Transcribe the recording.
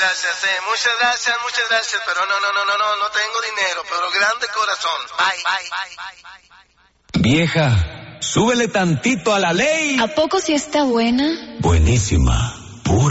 muchas gracias, pero no tengo dinero, pero grande corazón. Bye. Vieja, súbele tantito a la ley. ¿A poco sí está buena? Buenísima.